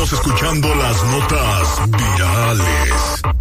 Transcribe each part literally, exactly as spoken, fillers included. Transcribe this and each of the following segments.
Estás escuchando las notas virales.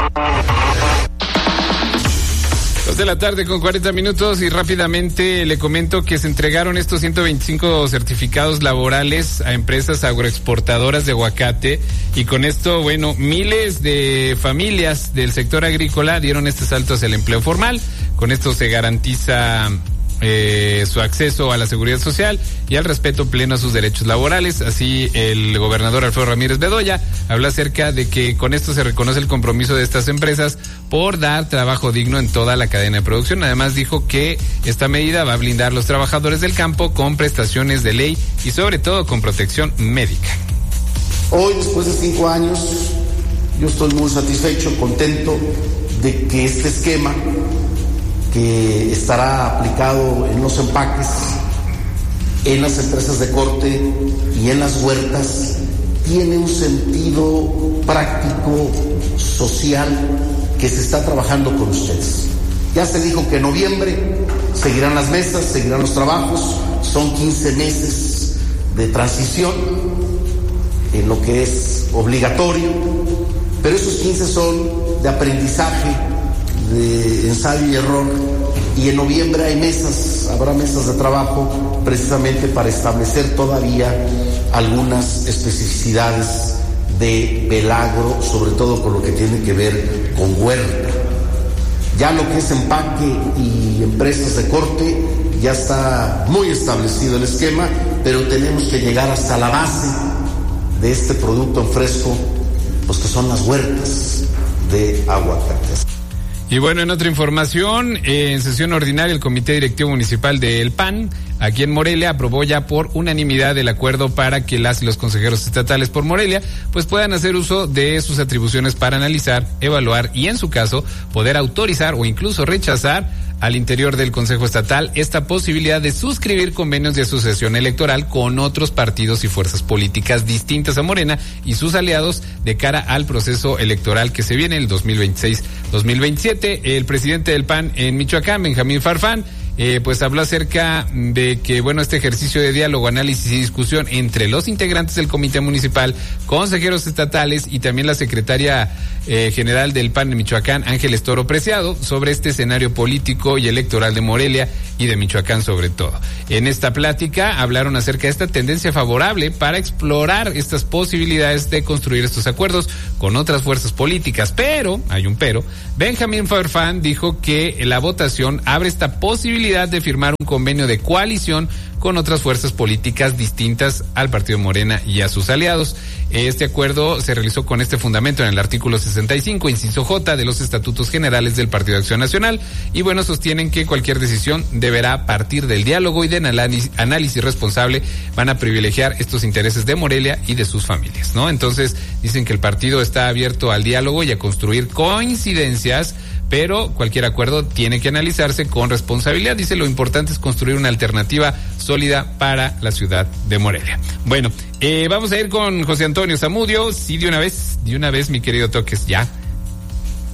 Dos de la tarde con cuarenta minutos y rápidamente le comento que se entregaron estos ciento veinticinco certificados laborales a empresas agroexportadoras de aguacate y con esto, bueno, miles de familias del sector agrícola dieron este salto hacia el empleo formal. Con esto se garantiza Eh, su acceso a la seguridad social y al respeto pleno a sus derechos laborales. Así el gobernador Alfredo Ramírez Bedoya habló acerca de que con esto se reconoce el compromiso de estas empresas por dar trabajo digno en toda la cadena de producción. Además dijo que esta medida va a blindar a los trabajadores del campo con prestaciones de ley y sobre todo con protección médica. Hoy, después de cinco años, yo estoy muy satisfecho, contento de que este esquema que estará aplicado en los empaques, en las empresas de corte y en las huertas, tiene un sentido práctico, social, que se está trabajando con ustedes. Ya se dijo que en noviembre seguirán las mesas, seguirán los trabajos, son quince meses de transición en lo que es obligatorio, pero esos quince son de aprendizaje, de ensayo y error, y en noviembre hay mesas, habrá mesas de trabajo precisamente para establecer todavía algunas especificidades de Belagro, sobre todo con lo que tiene que ver con huerta. Ya lo que es empaque y empresas de corte ya está muy establecido el esquema, pero tenemos que llegar hasta la base de este producto en fresco, pues que son las huertas de aguacates. Y bueno, en otra información, eh, en sesión ordinaria el Comité Directivo Municipal del P A N, aquí en Morelia, aprobó ya por unanimidad el acuerdo para que las y los consejeros estatales por Morelia pues puedan hacer uso de sus atribuciones para analizar, evaluar y en su caso poder autorizar o incluso rechazar al interior del Consejo Estatal esta posibilidad de suscribir convenios de asociación electoral con otros partidos y fuerzas políticas distintas a Morena y sus aliados de cara al proceso electoral que se viene el dos mil veintiséis dos mil veintisiete. El presidente del P A N en Michoacán, Benjamín Farfán, Eh, pues habló acerca de que, bueno, este ejercicio de diálogo, análisis y discusión entre los integrantes del comité municipal, consejeros estatales y también la secretaria eh, general del P A N de Michoacán, Ángeles Toro Preciado, sobre este escenario político y electoral de Morelia y de Michoacán sobre todo. En esta plática hablaron acerca de esta tendencia favorable para explorar estas posibilidades de construir estos acuerdos con otras fuerzas políticas, pero, hay un pero, Benjamín Farfán dijo que la votación abre esta posibilidad de firmar un convenio de coalición con otras fuerzas políticas distintas al partido Morena y a sus aliados. Este acuerdo se realizó con este fundamento en el artículo sesenta y cinco, inciso J, de los Estatutos Generales del Partido de Acción Nacional, y bueno, sostienen que cualquier decisión deberá partir del diálogo y del análisis, análisis responsable. Van a privilegiar estos intereses de Morelia y de sus familias, ¿no? Entonces, dicen que el partido está abierto al diálogo y a construir coincidencias, pero cualquier acuerdo tiene que analizarse con responsabilidad. Dice, lo importante es construir una alternativa sólida para la ciudad de Morelia. Bueno, eh, vamos a ir con José Antonio Zamudio. Sí, de una vez, de una vez, mi querido Toques, ya.